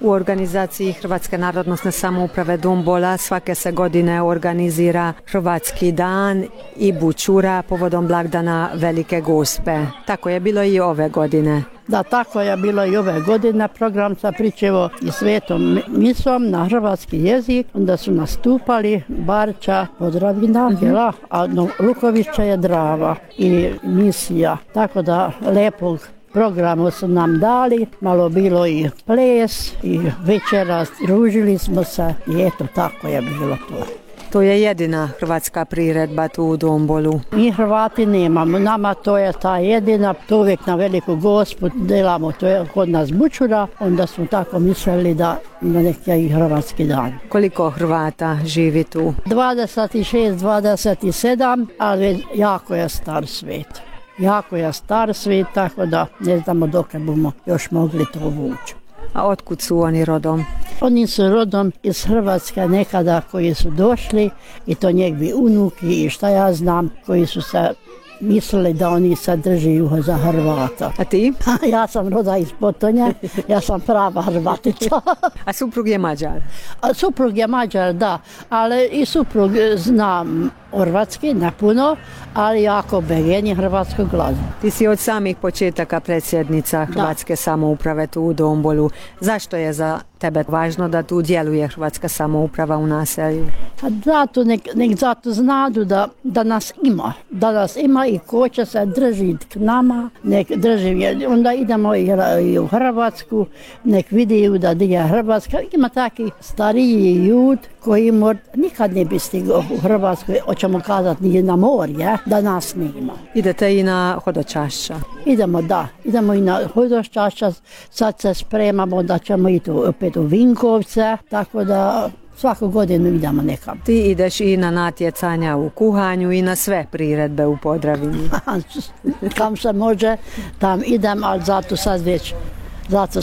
U organizaciji Hrvatske narodnosne samouprave Dombola svake se godine organizira Hrvatski dan i bučura povodom blagdana Velike Gospe. Tako je bilo i ove godine. Da, tako je bilo i ove godine. Program sa pričevo i svetom misom na hrvatski jezik. Onda su nastupali Barča, Podravina, a Lukovića je Drava i misija. Tako da lepog programu su nam dali, malo bilo i ples i večera, družili smo se i eto tako je bilo to. To je jedina hrvatska priredba tu u Dombolu. Mi Hrvati nemamo, nama to je ta jedina, to uvijek na Veliku Gospu delamo, to je kod nas bučura, onda smo tako mislili da neki je i hrvatski dan. Koliko Hrvata živi tu? 26, 27, ali jako je star svijet. Jako je star svijet, tako da ne znamo dok bomo još mogli to vući. A otkud su oni rodom? Oni su rodom iz Hrvatske nekada koji su došli i to njegovi unuki i šta ja znam koji su se mislili da oni sad drži juho za Hrvata. A ti? Ja sam roda iz Potonje, ja sam prava Hrvatica. A suprug je Mađar? Suprug je Mađar, da, ali i suprug zna hrvatski, ne puno, ali jako begeni hrvatsku glazbu. Ti si od samih početaka predsjednica Hrvatske samouprave tu u Dombolu. Zašto je za tebe važno da tu djeluje Hrvatska samouprava u naselju? Zato nek zato znadu da nas ima i ko će se držiti k nama, nek drži, onda idemo i u Hrvatsku, nek vidiju da je Hrvatska, ima taki stariji ljud koji nikad ne bi stigao u Hrvatsku, hoćemo kazati ni na morje, da nas nema. Idete i na hodočašća? Idemo i na hodočašća, sad se spremamo da ćemo i opet u Vinkovce, tako da svaku godinu idemo nekam. Ti ideš i na natjecanja u kuhanju i na sve priredbe u Podravini. Kam se može, tam idem, ali zato sad već, zato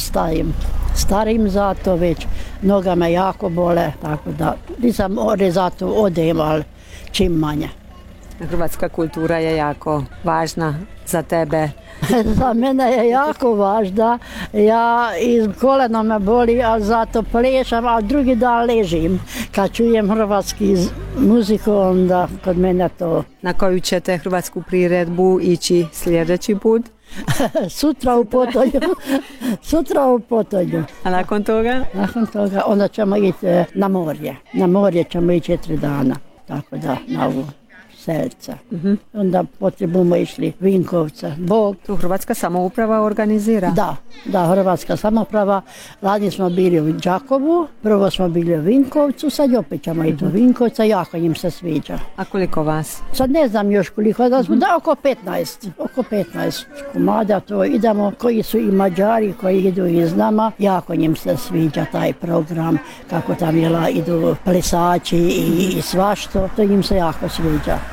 starim zato već, noga me jako bole, tako da nisam zato odem, ali čim manje. Hrvatska kultura je jako važna za tebe. Za mene je jako važna. Ja iz kolena me boli, ali zato plešam, a drugi dan ležim. Kad čujem hrvatski muziku, onda kod mene to... Na koju ćete hrvatsku priredbu ići sljedeći put? Sutra u Potonju. A nakon toga? Nakon toga onda ćemo ići na morje. Na morje ćemo ići 4 dana. Tako da, na ovu Selca. Onda potrebujemo išli Vinkovca, Bog. Tu Hrvatska samouprava organizira? Da, Hrvatska samouprava. Lani smo bili u Đakovu, prvo smo bili u Vinkovcu, sad opet ćemo i do Vinkovca, jako im se sviđa. A koliko vas? Sad ne znam još koliko da smo, oko 15 komada to idemo, koji su i Mađari koji idu iz nama, jako im se sviđa taj program, kako tam idu plesači i svašto, to im se jako sviđa.